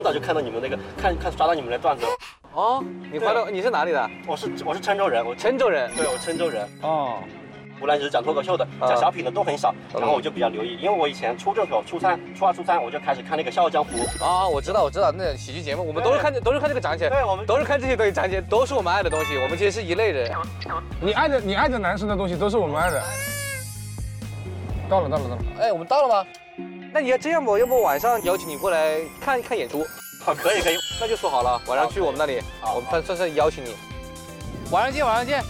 早就看到你们那个刷到你们的段子。 哦，你是哪里的？ 我是郴州人， 郴州人。 对，我郴州人。 哦。 无论是讲脱口秀的、讲小品的都很少，然后我就比较留意，因为我以前初中时候，初二、初三我就开始看那个《笑傲江湖》。 啊，我知道，那喜剧节目，我们都是看这个长起来， 对，我们都是看这些东西长起来，都是我们爱的东西，我们其实是一类人。 你爱的男生的东西都是我们爱的。到了。 哎，我们到了吗？那你要这样吧，要不晚上邀请你过来看演出？ 好，可以， 那就说好了，晚上去我们那里，我们算是邀请你。晚上见。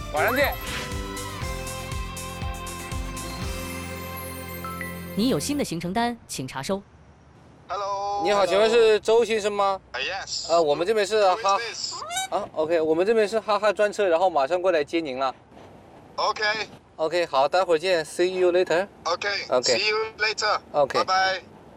你有新的行程单，请查收。 Hello。 你好，请问是周先生吗 ？Yes。 我们这边是OK， 我们这边是哈哈专车，然后马上过来接您了。 OK， 好，待会儿见 ，See you later。 OK，See you later。 OK， 拜拜。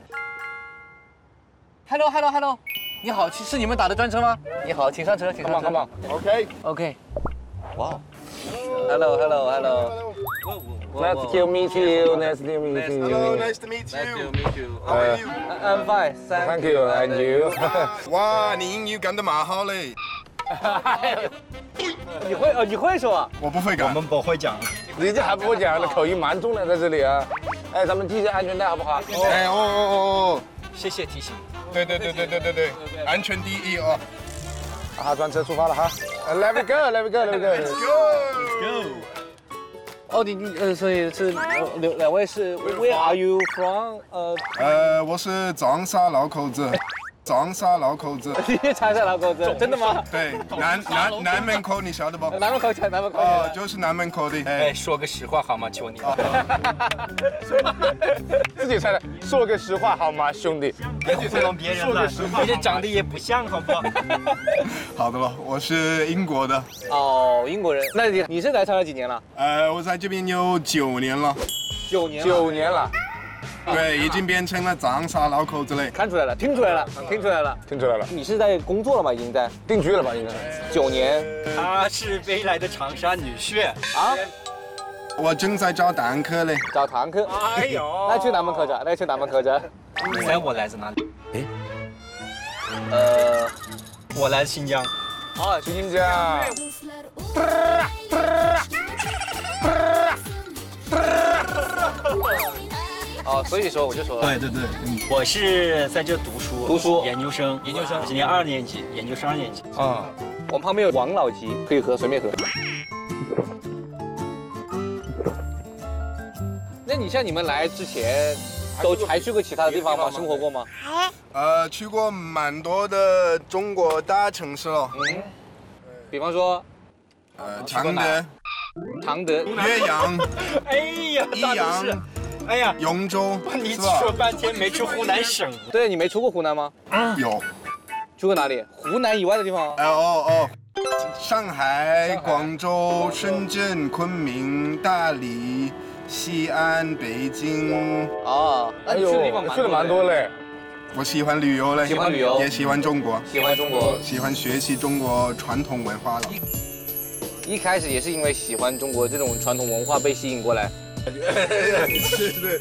Hello，你好，是你们打的专车吗？你好，请上车。 Come on。OK。 哇 ，Hello。 Nice to meet you. Hello, nice to meet you. How are you? I'm fine, Thank you. And you? 哇，你英语讲得蛮好嘞。 你会说啊？ 我不会讲。 我们不会讲。 你这还不会讲，口音蛮重的在这里啊。哎，咱们系一下安全带好不好？ 哎哦， 谢谢提醒。 对，安全第一哦。 哈哈专车出发了哈。Let me go. Let's go. 哦，所以是两位是 Where are you from？ 我是长沙老口子。长沙老口子。 长沙老口子，真的吗？ 对，南门口你晓得不？ 南门口。 就是南门口的。 哎，说个实话好吗？求你。 自己猜的，说个实话好吗，兄弟？ 别糊弄别人了，而且长得也不像，好不好？ 好的了，我是英国的。 哦，英国人。那你是来长沙几年了？ 我在这边有9年了。 9年了。 对，已经变成了长沙老口子嘞。 看出来了，听出来了。你是在工作了吗？已经在定居了吧？应该 9年。 他是未来的长沙女婿啊。 我正在找堂客嘞。 找堂客。 哎呦， 那去南门口着。 你猜我来自哪里？我来自新疆。 啊，去新疆。 哦，所以说我就说。 对，我是在这读书，研究生，今年2年级，研究生2年级。 啊，我们旁边有王老吉，可以喝，随便喝。那你像你们来之前，还去过其他的地方吗？生活过吗？ 去过蛮多的中国大城市了。 比方说，常德、 岳阳， 哎呀， 益阳， 哎呀， 永州， 你说半天没去湖南省。 对，你没出过湖南吗？ 有。 去过哪里？湖南以外的地方？ 上海、广州、深圳、昆明、大理、西安、北京。 哦，那你去的地方去了蛮多嘞。 我喜欢旅游嘞，也喜欢中国，喜欢学习中国传统文化了。 一开始也是因为喜欢中国这种传统文化被吸引过来。 对。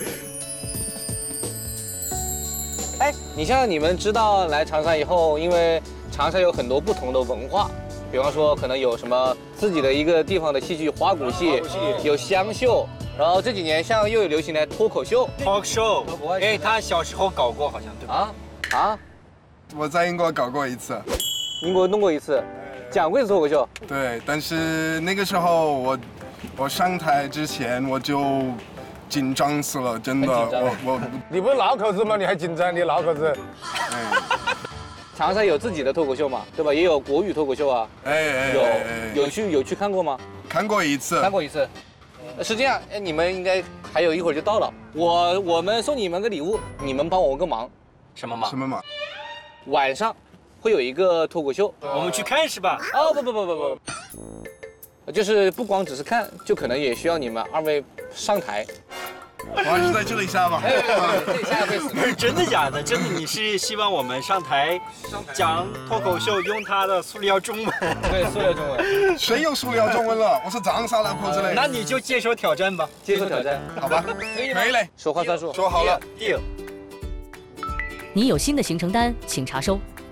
哎，你像你们知道来长沙以后，因为长沙有很多不同的文化，比方说可能有什么自己的一个地方的戏剧花鼓戏，有湘绣，然后这几年像又有流行的脱口秀。 talk show， 哎，他小时候搞过好像对吧？ 啊？ 我在英国搞过一次。 英国弄过一次，讲过一次脱口秀。 对，但是那个时候我上台之前我就紧张死了，真的。 你不是老口子吗？你还紧张？你老口子。 长沙有自己的脱口秀嘛，对吧？也有国语脱口秀啊。有去看过吗？ 看过一次。 是这样，你们应该还有一会儿就到了。我们送你们个礼物，你们帮我个忙。 什么忙？ 晚上会有一个脱口秀， 我们去看是吧？ 哦不，就是不光只是看，就可能也需要你们2位上台。 我还是在这里下吧。 真的假的？真的，你是希望我们上台讲脱口秀，用他的塑料中文？ 对，塑料中文。 谁有塑料中文了？我是长沙老口子嘞。 那你就接受挑战吧。 好吧，可以嘞。 说话算数。 说好了。 deal。 你有新的行程单，请查收。